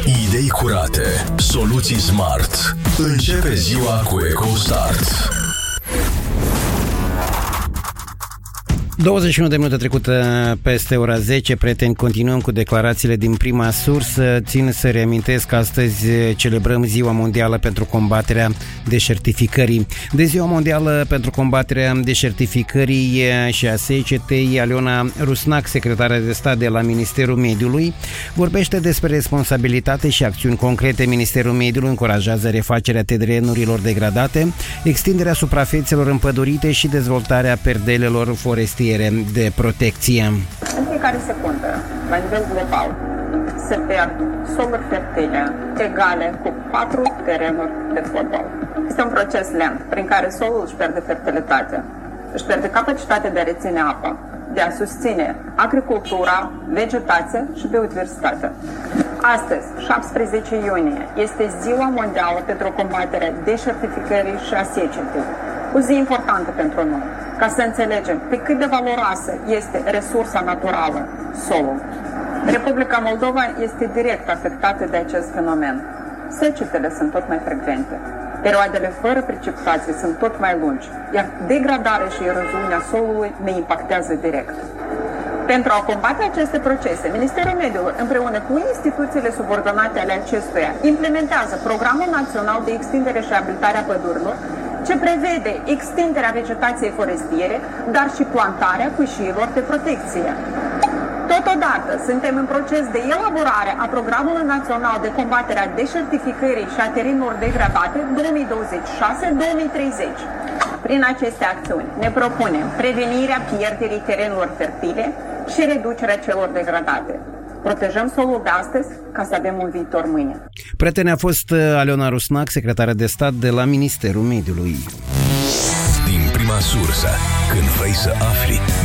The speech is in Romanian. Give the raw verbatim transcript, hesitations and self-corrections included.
Idei curate, soluții smart. Începe ziua cu EcoStart. douăzeci și unu de minute trecută peste ora zece, prieteni, continuăm cu declarațiile din prima sursă. Țin să reamintesc că astăzi celebrăm Ziua Mondială pentru combaterea deșertificării. De Ziua Mondială pentru combaterea deșertificării și a secetei, Aliona Rusnac, secretară de stat de la Ministerul Mediului, vorbește despre responsabilitate și acțiuni concrete. Ministerul Mediului încurajează refacerea terenurilor degradate, extinderea suprafețelor împădurite și dezvoltarea perdelelor forestiere de protecție. În fiecare secundă, la nivel global, se pierd soluri fertile egale cu patru terenuri de fotbal. Este un proces lent prin care solul își pierde fertilitatea, își pierde capacitatea de a reține apă, de a susține agricultura, vegetația și biodiversitatea. Astăzi, șaptesprezece iunie, este Ziua Mondială pentru combaterea deșertificării și a secetei. O zi importantă pentru noi, ca să înțelegem pe cât de valoroasă este resursa naturală, solul. Republica Moldova este direct afectată de acest fenomen. Secetele sunt tot mai frecvente, perioadele fără precipitații sunt tot mai lungi, iar degradarea și eroziunea solului ne impactează direct. Pentru a combate aceste procese, Ministerul Mediului, împreună cu instituțiile subordonate ale acestuia, implementează Programul Național de Extindere și Abilitare a Pădurilor, ce prevede extinderea vegetației forestiere, dar și plantarea cușiilor de protecție. Totodată, suntem în proces de elaborare a Programului Național de Combatere a Deșertificării și a Terenurilor Degradate două mii douăzeci și șase două mii treizeci. Prin aceste acțiuni ne propunem prevenirea pierderii terenurilor fertile și reducerea celor degradate. Protejăm solul de astăzi ca să avem un viitor mâine. Prietene, a fost Aliona Rusnac, secretară de stat de la Ministerul Mediului. Din prima sursă, când vrei să afli